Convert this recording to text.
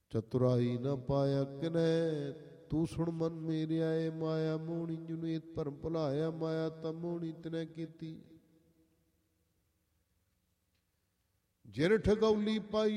ਚਤੁਰਾਈ ਨਾ ਪਾਇਆ ਕਿਨੈ, ਤੂੰ ਸੁਣ ਮਨ ਮੇਰੇ ਆਏ। ਮਾਇਆ ਮੋਹਣੀ ਜੁਨੀਤ ਭਰਮ ਭੁਲਾਇਆ, ਮਾਇਆ ਤਾਂ ਮੋਹਣੀ ਤਿਨੈ ਕੀਤੀ। ਜਿਨ ਠਗੌਲੀ ਪਾਈ